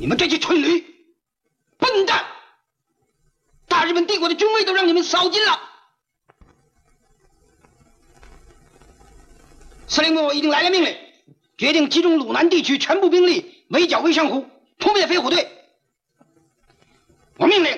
你们这些蠢驴、笨蛋！大日本帝国的军威都让你们扫尽了。司令部已经来了命令，决定集中鲁南地区全部兵力围剿魏上虎，扑灭飞虎队。我命令